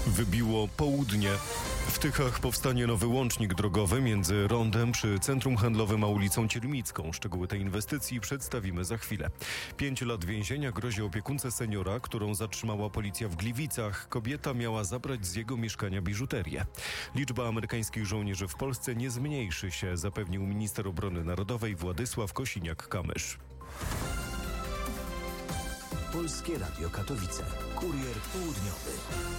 Wybiło południe. W Tychach powstanie nowy łącznik drogowy między rondem przy Centrum Handlowym a ulicą Cielmicką. Szczegóły tej inwestycji przedstawimy za chwilę. 5 lat więzienia grozi opiekunce seniora, którą zatrzymała policja w Gliwicach. Kobieta miała zabrać z jego mieszkania biżuterię. Liczba amerykańskich żołnierzy w Polsce nie zmniejszy się, zapewnił minister obrony narodowej Władysław Kosiniak-Kamysz. Polskie Radio Katowice. Kurier południowy.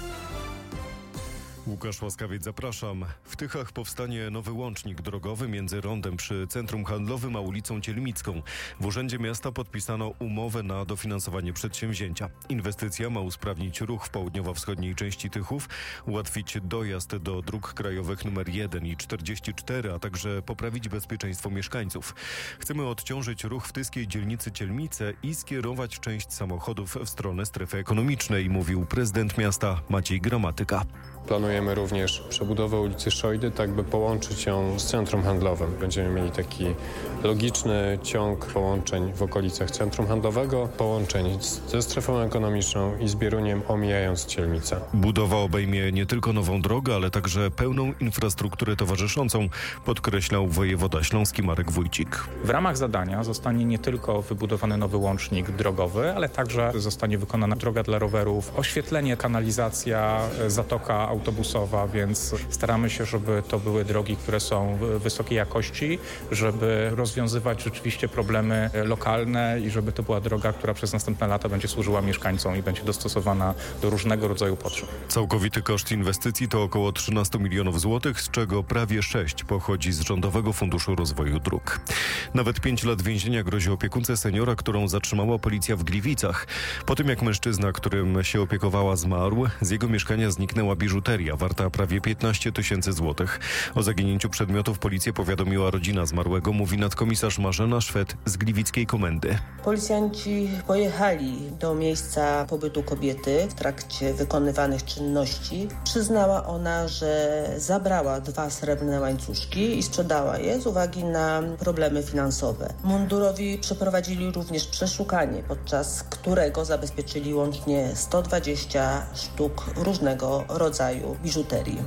Łukasz Łaskawiec, zapraszam. W Tychach powstanie nowy łącznik drogowy między rondem przy Centrum Handlowym a ulicą Cielmicką. W Urzędzie Miasta podpisano umowę na dofinansowanie przedsięwzięcia. Inwestycja ma usprawnić ruch w południowo-wschodniej części Tychów, ułatwić dojazd do dróg krajowych nr 1 i 44, a także poprawić bezpieczeństwo mieszkańców. Chcemy odciążyć ruch w tyskiej dzielnicy Cielmice i skierować część samochodów w stronę strefy ekonomicznej, mówił prezydent miasta Maciej Gramatyka. Planujemy również przebudowę ulicy Szojdy, tak by połączyć ją z centrum handlowym. Będziemy mieli taki logiczny ciąg połączeń w okolicach centrum handlowego, połączeń ze strefą ekonomiczną i z Bieruniem, omijając Cielmicę. Budowa obejmie nie tylko nową drogę, ale także pełną infrastrukturę towarzyszącą, podkreślał wojewoda śląski Marek Wójcik. W ramach zadania zostanie nie tylko wybudowany nowy łącznik drogowy, ale także zostanie wykonana droga dla rowerów, oświetlenie, kanalizacja, zatoka autobusowa, więc staramy się, żeby to były drogi, które są wysokiej jakości, żeby rozwiązywać rzeczywiście problemy lokalne i żeby to była droga, która przez następne lata będzie służyła mieszkańcom i będzie dostosowana do różnego rodzaju potrzeb. Całkowity koszt inwestycji to około 13 milionów złotych, z czego prawie 6 pochodzi z Rządowego Funduszu Rozwoju Dróg. Nawet 5 lat więzienia grozi opiekunce seniora, którą zatrzymała policja w Gliwicach. Po tym jak mężczyzna, którym się opiekowała, zmarł, z jego mieszkania zniknęła biżuteria warta prawie 15 tysięcy złotych. O zaginięciu przedmiotów policję powiadomiła rodzina zmarłego, mówi nadkomisarz Marzena Szwed z gliwickiej komendy. Policjanci pojechali do miejsca pobytu kobiety w trakcie wykonywanych czynności. Przyznała ona, że zabrała 2 srebrne łańcuszki i sprzedała je z uwagi na problemy finansowe. Mundurowi przeprowadzili również przeszukanie, podczas którego zabezpieczyli łącznie 120 sztuk różnego rodzaju biżuterii.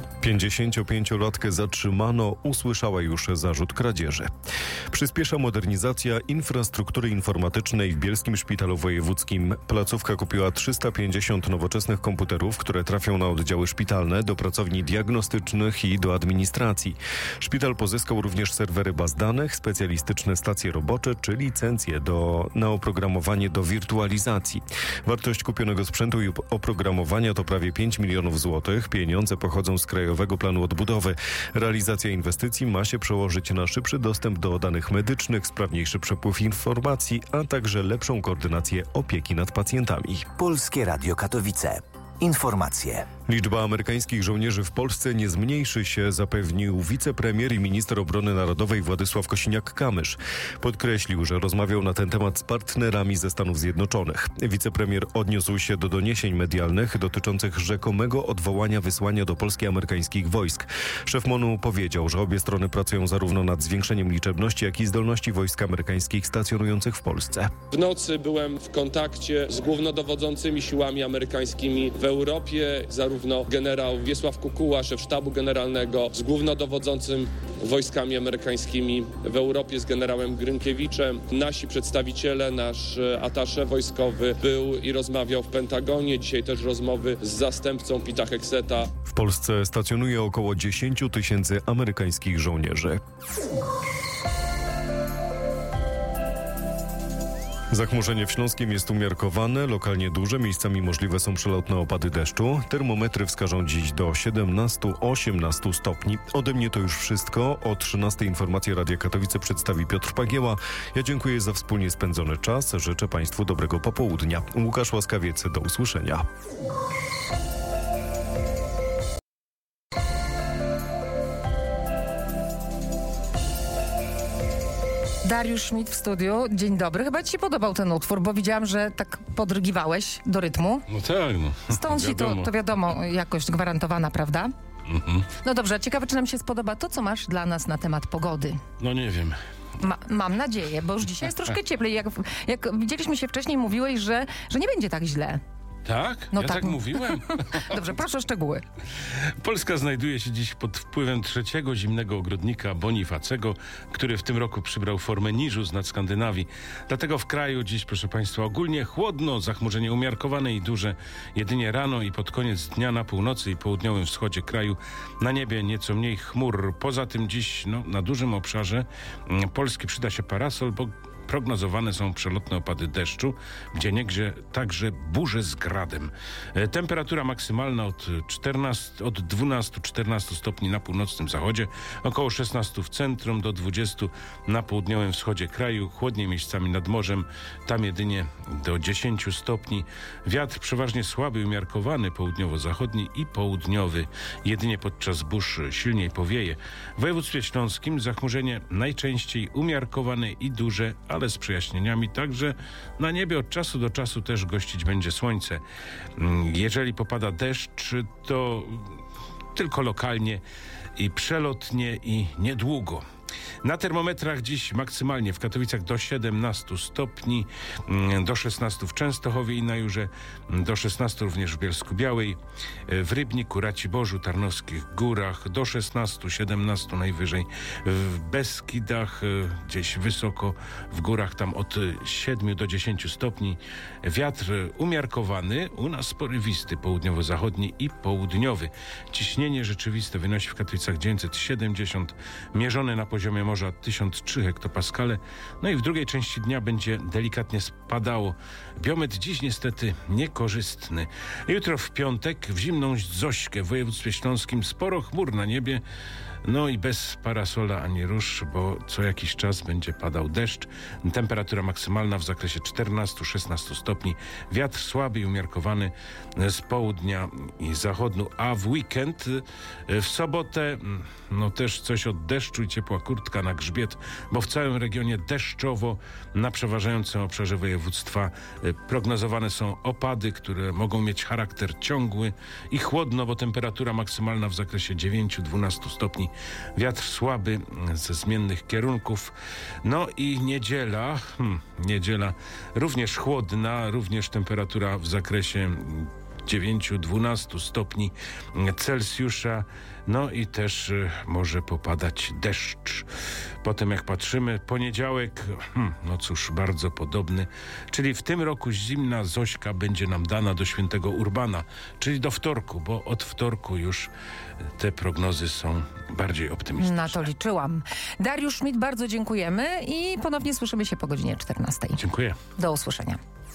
55-latkę zatrzymano, usłyszała już zarzut kradzieży. Przyspiesza modernizacja infrastruktury informatycznej w Bielskim Szpitalu Wojewódzkim. Placówka kupiła 350 nowoczesnych komputerów, które trafią na oddziały szpitalne, do pracowni diagnostycznych i do administracji. Szpital pozyskał również serwery baz danych, specjalistyczne stacje robocze czy licencje na oprogramowanie do wirtualizacji. Wartość kupionego sprzętu i oprogramowania to prawie 5 milionów złotych. Pieniądze pochodzą z Krajowego Planu Odbudowy. Realizacja inwestycji ma się przełożyć na szybszy dostęp do danych medycznych, sprawniejszy przepływ informacji, a także lepszą koordynację opieki nad pacjentami. Polskie Radio Katowice. Informacje. Liczba amerykańskich żołnierzy w Polsce nie zmniejszy się, zapewnił wicepremier i minister obrony narodowej Władysław Kosiniak-Kamysz. Podkreślił, że rozmawiał na ten temat z partnerami ze Stanów Zjednoczonych. Wicepremier odniósł się do doniesień medialnych dotyczących rzekomego odwołania wysłania do Polski amerykańskich wojsk. Szef MON-u powiedział, że obie strony pracują zarówno nad zwiększeniem liczebności, jak i zdolności wojsk amerykańskich stacjonujących w Polsce. W nocy byłem w kontakcie z głównodowodzącymi siłami amerykańskimi w Europie, zarówno generał Wiesław Kukuła, szef sztabu generalnego, z głównodowodzącym wojskami amerykańskimi w Europie, z generałem Grynkiewiczem. Nasi przedstawiciele, nasz attaché wojskowy był i rozmawiał w Pentagonie. Dzisiaj też rozmowy z zastępcą Pita Hegseta. W Polsce stacjonuje około 10 tysięcy amerykańskich żołnierzy. Zachmurzenie w Śląskiem jest umiarkowane, lokalnie duże, miejscami możliwe są przelotne opady deszczu. Termometry wskażą dziś do 17-18 stopni. Ode mnie to już wszystko. O 13 informacje Radia Katowice przedstawi Piotr Pagieła. Ja dziękuję za wspólnie spędzony czas. Życzę Państwu dobrego popołudnia. Łukasz Łaskawiec, do usłyszenia. Dariusz Schmidt w studiu. Dzień dobry. Chyba ci się podobał ten utwór, bo widziałam, że tak podrygiwałeś do rytmu. No tak, no. Stąd ci to wiadomo, jakość gwarantowana, prawda? Mhm. No dobrze, ciekawe, czy nam się spodoba to, co masz dla nas na temat pogody. No nie wiem. Mam nadzieję, bo już dzisiaj jest troszkę cieplej. Jak widzieliśmy się wcześniej, mówiłeś, że nie będzie tak źle. Tak? No Ja tak. tak mówiłem? Dobrze, proszę o szczegóły. Polska znajduje się dziś pod wpływem trzeciego zimnego ogrodnika Bonifacego, który w tym roku przybrał formę niżu z nad Skandynawii. Dlatego w kraju dziś, proszę Państwa, ogólnie chłodno, zachmurzenie umiarkowane i duże. Jedynie rano i pod koniec dnia na północy i południowym wschodzie kraju na niebie nieco mniej chmur. Poza tym dziś na dużym obszarze Polski przyda się parasol, bo prognozowane są przelotne opady deszczu, gdzieniegdzie także burze z gradem. Temperatura maksymalna od 12-14 stopni na północnym zachodzie, około 16 w centrum, do 20 na południowym wschodzie kraju, chłodniej miejscami nad morzem, tam jedynie do 10 stopni. Wiatr przeważnie słaby, umiarkowany, południowo-zachodni i południowy. Jedynie podczas burz silniej powieje. W województwie śląskim zachmurzenie najczęściej umiarkowane i duże, ale z przejaśnieniami, także na niebie od czasu do czasu też gościć będzie słońce. Jeżeli popada deszcz, to tylko lokalnie i przelotnie i niedługo. Na termometrach dziś maksymalnie w Katowicach do 17 stopni, do 16 w Częstochowie i na Jurze, do 16 również w Bielsku-Białej, w Rybniku, Raciborzu, Tarnowskich Górach, do 16-17 najwyżej, w Beskidach, gdzieś wysoko w górach, tam od 7 do 10 stopni. Wiatr umiarkowany, u nas porywisty, południowo-zachodni i południowy. Ciśnienie rzeczywiste wynosi w Katowicach 970, mierzone na poziomie morza 1003 hektopaskale. No i w drugiej części dnia będzie delikatnie spadało. Biometr dziś niestety niekorzystny. Jutro w piątek w zimną Zośkę w województwie śląskim sporo chmur na niebie. No i bez parasola ani róż, bo co jakiś czas będzie padał deszcz. Temperatura maksymalna w zakresie 14-16 stopni. Wiatr słaby i umiarkowany z południa i zachodu. A w weekend, w sobotę, też coś od deszczu i ciepła kurtka na grzbiet, bo w całym regionie deszczowo. Na przeważającym obszarze województwa prognozowane są opady, które mogą mieć charakter ciągły i chłodno, bo temperatura maksymalna w zakresie 9-12 stopni. Wiatr słaby ze zmiennych kierunków. No i niedziela również chłodna, również temperatura w zakresie 9-12 stopni Celsjusza. No i też może popadać deszcz. Potem jak patrzymy, poniedziałek, bardzo podobny. Czyli w tym roku zimna Zośka będzie nam dana do świętego Urbana, czyli do wtorku, bo od wtorku już te prognozy są bardziej optymistyczne. Na to liczyłam. Dariusz Schmidt, bardzo dziękujemy i ponownie słyszymy się po godzinie 14. Dziękuję. Do usłyszenia.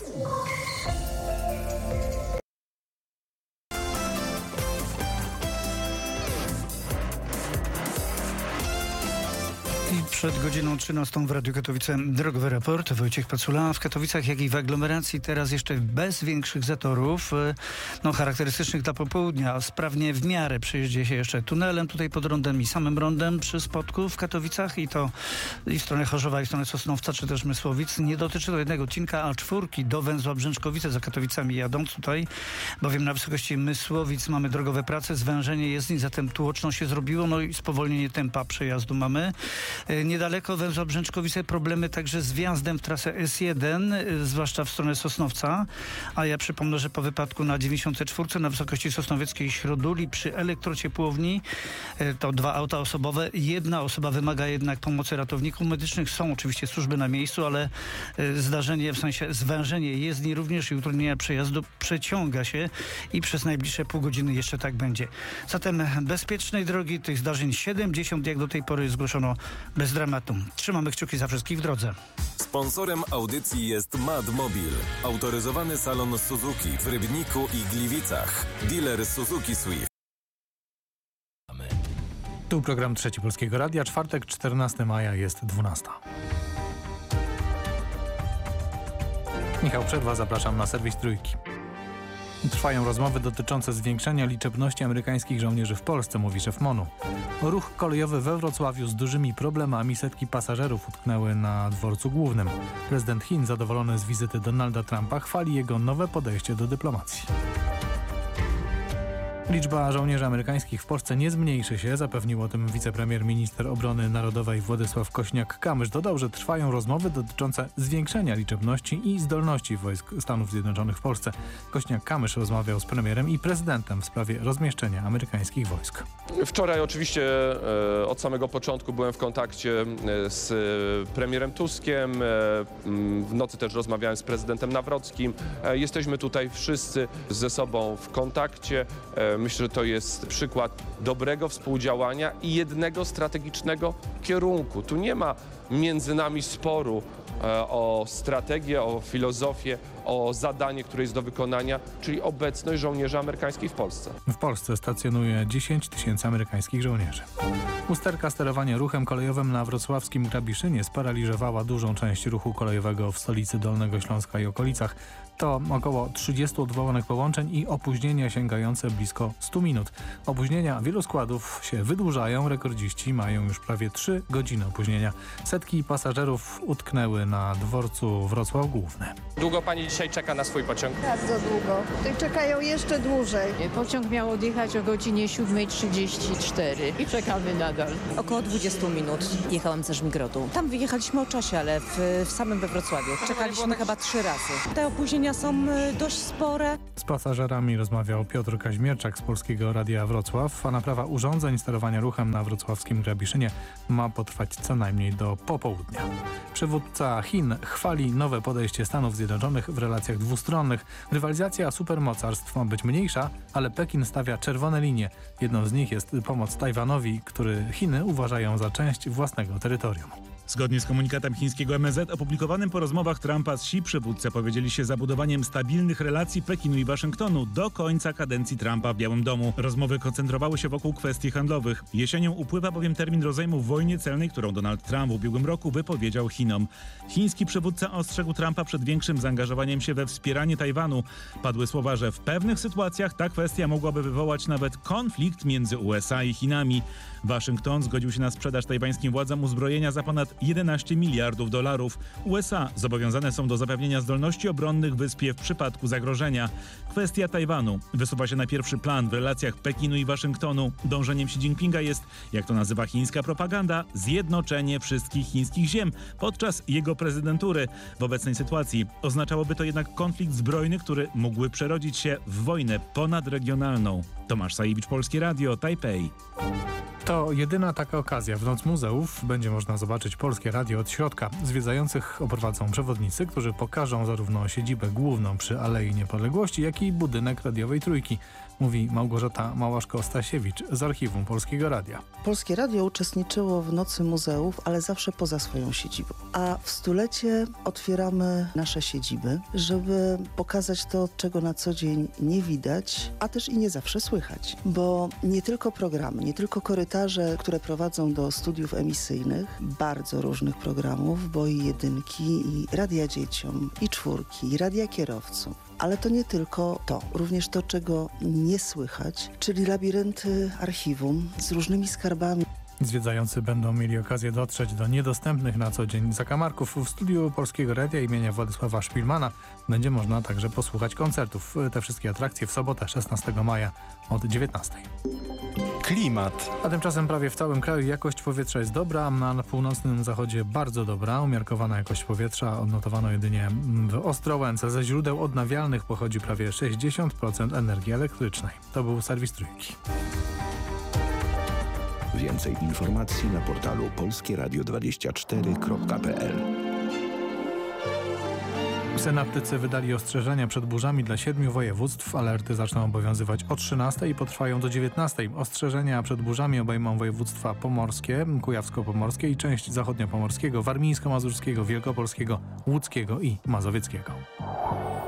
Przed godziną 13 w Radiu Katowice drogowy raport. Wojciech Pacula. W Katowicach, jak i w aglomeracji teraz jeszcze bez większych zatorów, charakterystycznych dla popołudnia. Sprawnie w miarę przejeździ się jeszcze tunelem tutaj pod rondem i samym rondem przy Spodku w Katowicach i to i w stronę Chorzowa, i w stronę Sosnowca, czy też Mysłowic. Nie dotyczy to jednego odcinka A4 do węzła Brzęczkowice za Katowicami jadąc tutaj, bowiem na wysokości Mysłowic mamy drogowe prace, zwężenie jezdni, zatem tłoczno się zrobiło, i spowolnienie tempa przejazdu mamy. Niedaleko węzła Brzęczkowice problemy także z wjazdem w trasę S1, zwłaszcza w stronę Sosnowca. A ja przypomnę, że po wypadku na 94 na wysokości Sosnowieckiej Środuli przy elektrociepłowni to 2 auta osobowe. Jedna osoba wymaga jednak pomocy ratowników medycznych. Są oczywiście służby na miejscu, ale zdarzenie, w sensie zwężenie jezdni również i utrudnienia przejazdu przeciąga się i przez najbliższe pół godziny jeszcze tak będzie. Zatem bezpiecznej drogi, tych zdarzeń 70 jak do tej pory zgłoszono bez dramatu. Trzymamy kciuki za wszystkich w drodze. Sponsorem audycji jest Madmobil, autoryzowany salon Suzuki w Rybniku i Gliwicach. Dealer Suzuki Swift. Tu program Trzeci Polskiego Radia. Czwartek, 14 maja, jest 12. Michał Przerwa, zapraszam na serwis Trójki. Trwają rozmowy dotyczące zwiększenia liczebności amerykańskich żołnierzy w Polsce, mówi szef MON-u. Ruch kolejowy we Wrocławiu z dużymi problemami, setki pasażerów utknęły na dworcu głównym. Prezydent Chin, zadowolony z wizyty Donalda Trumpa, chwali jego nowe podejście do dyplomacji. Liczba żołnierzy amerykańskich w Polsce nie zmniejszy się, zapewnił o tym wicepremier minister obrony narodowej Władysław Kośniak-Kamysz. Dodał, że trwają rozmowy dotyczące zwiększenia liczebności i zdolności wojsk Stanów Zjednoczonych w Polsce. Kośniak-Kamysz rozmawiał z premierem i prezydentem w sprawie rozmieszczenia amerykańskich wojsk. Wczoraj oczywiście od samego początku byłem w kontakcie z premierem Tuskiem. W nocy też rozmawiałem z prezydentem Nawrockim. Jesteśmy tutaj wszyscy ze sobą w kontakcie. Myślę, że to jest przykład dobrego współdziałania i jednego strategicznego kierunku. Tu nie ma między nami sporu o strategię, o filozofię, o zadanie, które jest do wykonania, czyli obecność żołnierzy amerykańskich w Polsce. W Polsce stacjonuje 10 000 amerykańskich żołnierzy. Usterka sterowania ruchem kolejowym na wrocławskim Grabiszynie sparaliżowała dużą część ruchu kolejowego w stolicy Dolnego Śląska i okolicach. To około 30 odwołanych połączeń i opóźnienia sięgające blisko 100 minut. Opóźnienia wielu składów się wydłużają, rekordziści mają już prawie 3 godziny opóźnienia. Setki pasażerów utknęły na dworcu Wrocław Główny. Długo pani dzisiaj czeka na swój pociąg? Bardzo długo. Tutaj czekają jeszcze dłużej. Pociąg miał odjechać o godzinie 7:34 i czekamy nadal. Około 20 minut jechałam ze Żmigrodu. Tam wyjechaliśmy o czasie, ale w samym we Wrocławiu. Czekaliśmy chyba 3 razy. Te opóźnienia są dość spore. Z pasażerami rozmawiał Piotr Kaźmierczak z Polskiego Radia Wrocław, a naprawa urządzeń sterowania ruchem na wrocławskim Grabiszynie ma potrwać co najmniej do popołudnia. Przywódca Chin chwali nowe podejście Stanów Zjednoczonych w relacjach dwustronnych. Rywalizacja supermocarstw ma być mniejsza, ale Pekin stawia czerwone linie. Jedną z nich jest pomoc Tajwanowi, który Chiny uważają za część własnego terytorium. Zgodnie z komunikatem chińskiego MSZ opublikowanym po rozmowach Trumpa z Xi, przywódcy powiedzieli się za budowaniem stabilnych relacji Pekinu i Waszyngtonu do końca kadencji Trumpa w Białym Domu. Rozmowy koncentrowały się wokół kwestii handlowych. Jesienią upływa bowiem termin rozejmu w wojnie celnej, którą Donald Trump w ubiegłym roku wypowiedział Chinom. Chiński przywódca ostrzegł Trumpa przed większym zaangażowaniem się we wspieranie Tajwanu. Padły słowa, że w pewnych sytuacjach ta kwestia mogłaby wywołać nawet konflikt między USA i Chinami. Waszyngton zgodził się na sprzedaż tajwańskim władzom uzbrojenia za ponad 11 miliardów dolarów. USA zobowiązane są do zapewnienia zdolności obronnych wyspie w przypadku zagrożenia. Kwestia Tajwanu wysuwa się na pierwszy plan w relacjach Pekinu i Waszyngtonu. Dążeniem Xi Jinpinga jest, jak to nazywa chińska propaganda, zjednoczenie wszystkich chińskich ziem podczas jego prezydentury. W obecnej sytuacji oznaczałoby to jednak konflikt zbrojny, który mógłby przerodzić się w wojnę ponadregionalną. Tomasz Sajewicz, Polskie Radio, Tajpej. To jedyna taka okazja. W Noc Muzeów będzie można zobaczyć Polskie Radio od środka. Zwiedzających oprowadzą przewodnicy, którzy pokażą zarówno siedzibę główną przy Alei Niepodległości, jak i budynek radiowej Trójki. Mówi Małgorzata Małaszko-Stasiewicz z Archiwum Polskiego Radia. Polskie Radio uczestniczyło w Nocy Muzeów, ale zawsze poza swoją siedzibą. A w stulecie otwieramy nasze siedziby, żeby pokazać to, czego na co dzień nie widać, a też i nie zawsze słychać. Bo nie tylko programy, nie tylko korytarze, które prowadzą do studiów emisyjnych, bardzo różnych programów, bo i jedynki, i radia dzieciom, i czwórki, i radia kierowców. Ale to nie tylko to, również to, czego nie słychać, czyli labirynty archiwum z różnymi skarbami. Zwiedzający będą mieli okazję dotrzeć do niedostępnych na co dzień zakamarków. W studiu Polskiego Radia imienia Władysława Szpilmana będzie można także posłuchać koncertów. Te wszystkie atrakcje w sobotę 16 maja od 19. Klimat. A tymczasem prawie w całym kraju jakość powietrza jest dobra, a na północnym zachodzie bardzo dobra. Umiarkowana jakość powietrza odnotowano jedynie w Ostrołęce. Ze źródeł odnawialnych pochodzi prawie 60% energii elektrycznej. To był serwis Trójki. Więcej informacji na portalu polskieradio24.pl. Synaptycy wydali ostrzeżenia przed burzami dla 7 województw. Alerty zaczną obowiązywać o 13 i potrwają do 19. Ostrzeżenia przed burzami obejmą województwa pomorskie, kujawsko-pomorskie i część zachodniopomorskiego, warmińsko-mazurskiego, wielkopolskiego, łódzkiego i mazowieckiego.